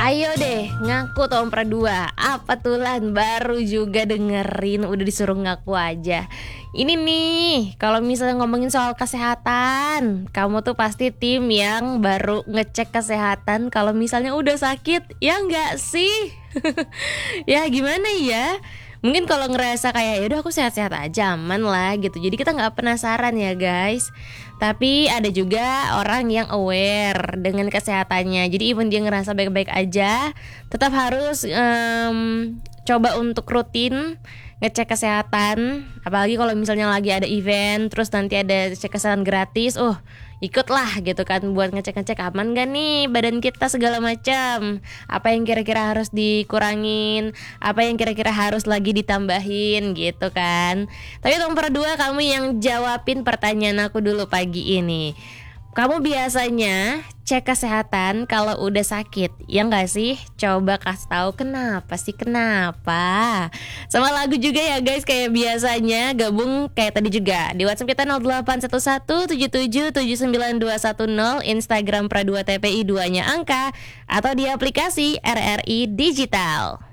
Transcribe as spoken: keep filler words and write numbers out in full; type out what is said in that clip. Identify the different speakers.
Speaker 1: Ayo deh, ngaku Tompra dua. Apa tulan baru juga dengerin udah disuruh ngaku aja. Ini nih, kalau misalnya ngomongin soal kesehatan, kamu tuh pasti tim yang baru ngecek kesehatan kalau misalnya udah sakit, ya enggak sih? Ya gimana ya? Mungkin kalau ngerasa kayak yaudah aku sehat-sehat aja, aman lah gitu. Jadi kita nggak penasaran ya guys. Tapi ada juga orang yang aware dengan kesehatannya. Jadi even dia ngerasa baik-baik aja, tetap harus um, coba untuk rutin ngecek kesehatan. Apalagi kalau misalnya lagi ada event, terus nanti ada cek kesehatan gratis. Oh, ikutlah gitu kan buat ngecek-ngecek aman gak nih badan kita segala macam. Apa yang kira-kira harus dikurangin, apa yang kira-kira harus lagi ditambahin gitu kan. Tapi nomor dua, kamu yang jawabin pertanyaan aku dulu pagi ini. Kamu biasanya cek kesehatan kalau udah sakit, ya nggak sih? Coba kasih tahu kenapa sih, kenapa? Sama lagu juga ya guys, kayak biasanya gabung kayak tadi juga di WhatsApp kita nol delapan satu satu tujuh tujuh tujuh sembilan dua satu nol, Instagram Pra dua T P I dua nya angka, atau di aplikasi R R I Digital.